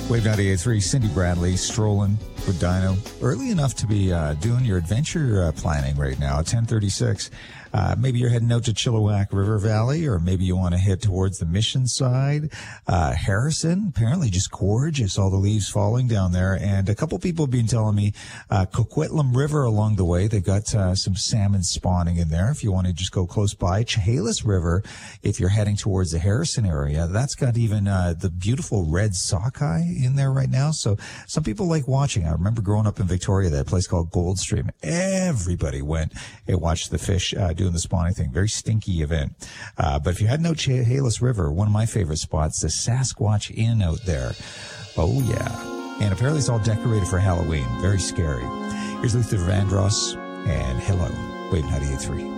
Wave 98.3, Cindy Bradley strolling with Dino. Early enough to be doing your adventure planning right now, 10:36. Maybe you're heading out to Chilliwack River Valley, or maybe you want to head towards the Mission side. Harrison, apparently just gorgeous, all the leaves falling down there. And a couple people have been telling me Coquitlam River along the way. They've got some salmon spawning in there if you want to just go close by. Chehalis River, if you're heading towards the Harrison area, that's got even the beautiful red sockeye in there right now. So some people like watching. I remember growing up in Victoria, that place called Goldstream. Everybody went and watched the fish doing the spawning thing. Very stinky event. But if you hadn't know Chehalis River, one of my favorite spots, the Sasquatch Inn out there. Oh, yeah. And apparently it's all decorated for Halloween. Very scary. Here's Luther Vandross and Hello, Wave 98.3.